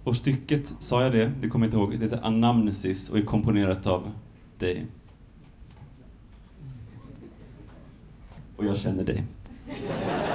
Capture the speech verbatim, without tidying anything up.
Och stycket, sa jag det? Det kommer jag inte ihåg. Det heter Anamnesis och är komponerat av dig. Och jag känner dig.